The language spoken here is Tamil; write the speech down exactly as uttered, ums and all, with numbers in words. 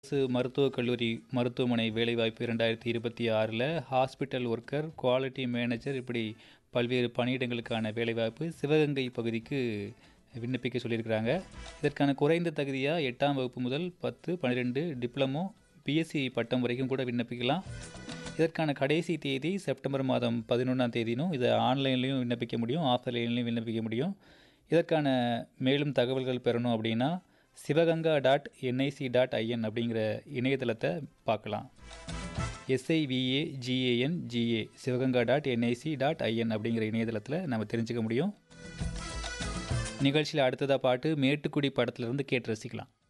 அரசு மருத்துவக் கல்லூரி மருத்துவமனை வேலைவாய்ப்பு இரண்டாயிரத்தி இருபத்தி ஆறில் ஹாஸ்பிட்டல் ஒர்க்கர், குவாலிட்டி மேனேஜர் இப்படி பல்வேறு பணியிடங்களுக்கான வேலைவாய்ப்பு சிவகங்கை பகுதிக்கு விண்ணப்பிக்க சொல்லியிருக்கிறாங்க. இதற்கான குறைந்த தகுதியாக எட்டாம் வகுப்பு முதல் பத்து பன்னிரெண்டு டிப்ளமோ பிஎஸ்சி பட்டம் வரைக்கும் கூட விண்ணப்பிக்கலாம். இதற்கான கடைசி தேதி செப்டம்பர் மாதம் பதினொன்றாம் தேதினும் இதை ஆன்லைன்லேயும் விண்ணப்பிக்க முடியும், ஆஃப்லைன்லேயும் விண்ணப்பிக்க முடியும். இதற்கான மேலும் தகவல்கள் பெறணும் அப்படின்னா Sivaganga dot NIC dot IN அப்படிங்கிற இணையதளத்தை பார்க்கலாம். எஸ்ஐவிஏஜிஏஎன்ஜிஏ Sivaganga dot NIC dot IN அப்படிங்கிற இணையதளத்தில் நம்ம தெரிஞ்சுக்க முடியும். நிகழ்ச்சியில் அடுத்ததாக பாட்டு மேட்டுக்குடி படத்திலிருந்து கேட்டு ரசிக்கலாம்.